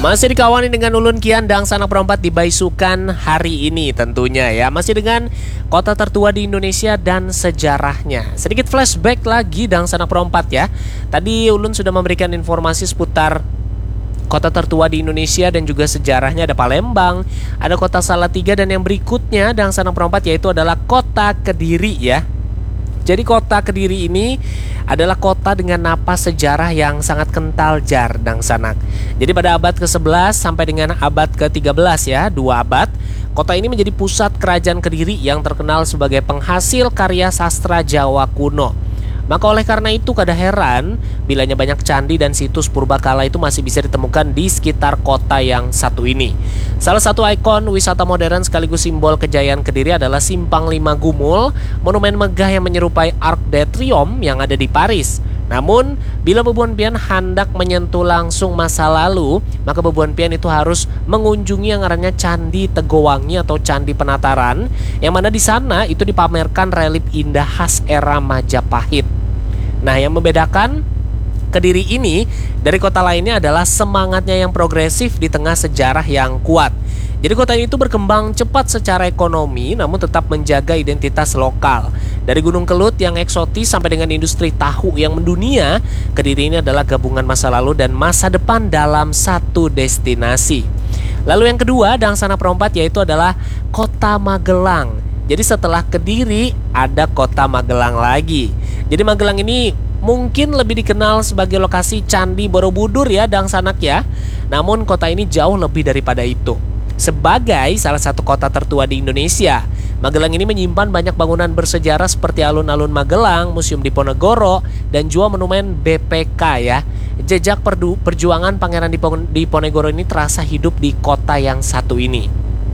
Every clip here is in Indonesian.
Masih dikawani dengan Ulun Kian dan Sanak Perompat di Baisukan hari ini tentunya ya. Masih dengan kota tertua di Indonesia dan sejarahnya. Sedikit flashback lagi dan Sanak Perompat ya. Tadi Ulun sudah memberikan informasi seputar kota tertua di Indonesia dan juga sejarahnya. Ada Palembang, ada kota Salatiga, dan yang berikutnya dan Sanak Perompat yaitu adalah kota Kediri ya. Jadi kota Kediri ini adalah kota dengan napas sejarah yang sangat kental jar dan sanak. Jadi pada abad ke-11 sampai dengan abad ke-13 ya, 2 abad, kota ini menjadi pusat kerajaan Kediri yang terkenal sebagai penghasil karya sastra Jawa kuno. Maka oleh karena itu kada heran bilanya banyak candi dan situs purbakala itu masih bisa ditemukan di sekitar kota yang satu ini. Salah satu ikon wisata modern sekaligus simbol kejayaan Kediri adalah Simpang 5 Gumul, monumen megah yang menyerupai Arc de Triomphe yang ada di Paris. Namun, bila Bebuan Pian hendak menyentuh langsung masa lalu, maka Bebuan Pian itu harus mengunjungi yang ngarannya Candi Tegowangi atau Candi Penataran, yang mana di sana itu dipamerkan relief indah khas era Majapahit. Nah, yang membedakan Kediri ini dari kota lainnya adalah semangatnya yang progresif di tengah sejarah yang kuat. Jadi kota ini itu berkembang cepat secara ekonomi namun tetap menjaga identitas lokal. Dari Gunung Kelut yang eksotis sampai dengan industri tahu yang mendunia, Kediri ini adalah gabungan masa lalu dan masa depan dalam satu destinasi. Lalu yang kedua dan Sanak Perompat yaitu adalah kota Magelang. Jadi setelah Kediri ada kota Magelang lagi. Jadi Magelang ini mungkin lebih dikenal sebagai lokasi Candi Borobudur ya Dang Sanak ya. Namun kota ini jauh lebih daripada itu. Sebagai salah satu kota tertua di Indonesia, Magelang ini menyimpan banyak bangunan bersejarah seperti alun-alun Magelang, Museum Diponegoro, dan juga monumen BPK ya. Jejak perjuangan Pangeran Diponegoro ini terasa hidup di kota yang satu ini.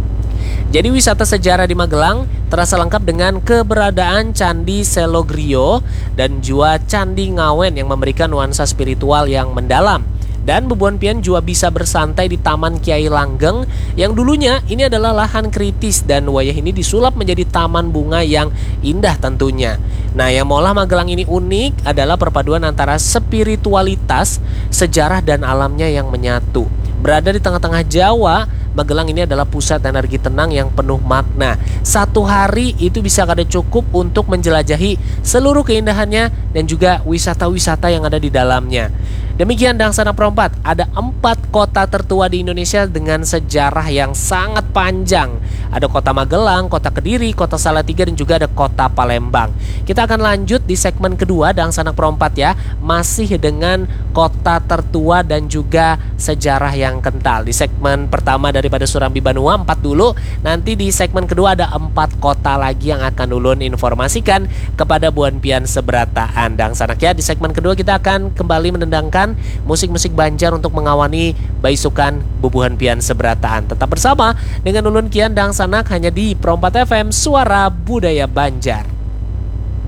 Jadi wisata sejarah di Magelang terasa lengkap dengan keberadaan Candi Selogrio dan juga Candi Ngawen yang memberikan nuansa spiritual yang mendalam. Dan Bebuan Pian juga bisa bersantai di Taman Kiai Langgeng yang dulunya ini adalah lahan kritis dan wayah ini disulap menjadi taman bunga yang indah tentunya. Nah, yang mengolah Magelang ini unik adalah perpaduan antara spiritualitas, sejarah dan alamnya yang menyatu. Berada di tengah-tengah Jawa, Magelang ini adalah pusat energi tenang yang penuh makna. Satu hari itu bisa kada cukup untuk menjelajahi seluruh keindahannya dan juga wisata-wisata yang ada di dalamnya. Demikian Dang Sanak Perompat, ada 4 kota tertua di Indonesia dengan sejarah yang sangat panjang. Ada kota Magelang, kota Kediri, kota Salatiga, dan juga ada kota Palembang. Kita akan lanjut di segmen kedua Dang Sanak Perompat ya, masih dengan kota tertua dan juga sejarah yang kental. Di segmen pertama daripada Surambi Banua 4 dulu, nanti di segmen kedua ada 4 kota lagi yang akan Ulun informasikan kepada Buan Pian seberataan Dang Sanak ya. Di segmen kedua kita akan kembali mendendangkan musik-musik Banjar untuk mengawani Baisukan Bubuhan Pian seberataan. Tetap bersama dengan Ulun Kian Dang Sanak hanya di Perompat FM, Suara Budaya Banjar.